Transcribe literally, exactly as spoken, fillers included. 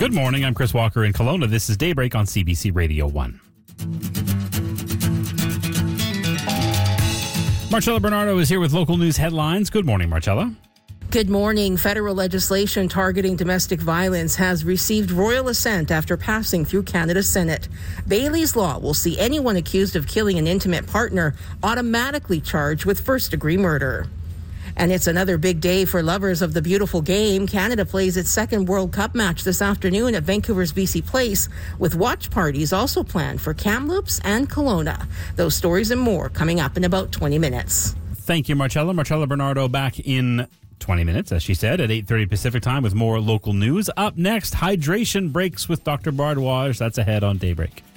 Good morning. I'm Chris Walker in Kelowna. This is Daybreak on C B C Radio one. Marcella Bernardo is here with local news headlines. Good morning, Marcella. Good morning. Federal legislation targeting domestic violence has received royal assent after passing through Canada's Senate. Bailey's Law will see anyone accused of killing an intimate partner automatically charged with first-degree murder. And it's another big day for lovers of the beautiful game. Canada plays its second World Cup match this afternoon at Vancouver's B C Place, with watch parties also planned for Kamloops and Kelowna. Those stories and more coming up in about twenty minutes. Thank you, Marcella. Marcella Bernardo back in twenty minutes, as she said, at eight thirty Pacific time with more local news. Up next, hydration breaks with Doctor Bardwaj. That's ahead on Daybreak.